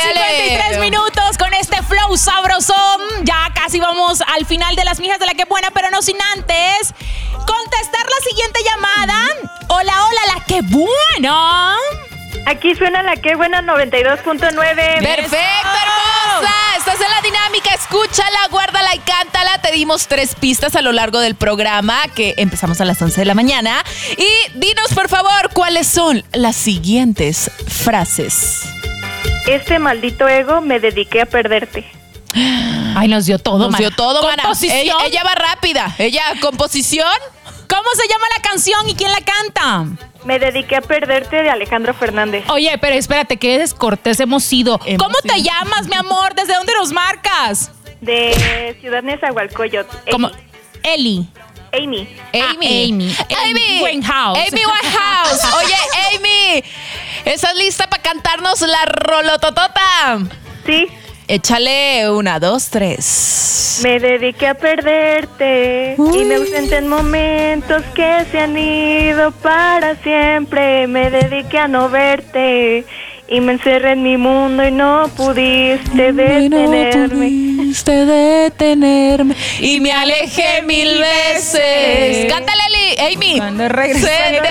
53 minutos con este flow sabrosón. Ya casi vamos al final de las mijas de la que buena, pero no sin antes contestar la siguiente llamada. Hola, la que buena. Aquí suena la que buena 92.9. Perfecto, hermosa. Estás en la dinámica, escúchala, guárdala y cántala. Te dimos 3 pistas a lo largo del programa, que empezamos a las 11 de la mañana. Y dinos, por favor, ¿cuáles son las siguientes frases? Este maldito ego me dediqué a perderte. Ay, nos dio todo, Nos dio todo, mana. Composición. Ella va rápida. Composición. ¿Cómo se llama la canción y quién la canta? Me dediqué a perderte de Alejandro Fernández. Oye, pero espérate, qué descortés hemos sido. ¿Cómo te llamas, mi amor? ¿Desde dónde nos marcas? De Ciudad Nezahualcóyotl. ¿Cómo? Eli. Amy. Amy Winehouse. Amy Winehouse. Oye, Amy, ¿estás lista para cantarnos la rolototota? Sí. Échale 1, 2, 3. Me dediqué a perderte y me ausenté en momentos que se han ido para siempre. Me dediqué a no verte y me encerré en mi mundo y no pudiste detenerme. Y me alejé 1000 veces. Cántale, Amy. Cuando regresé.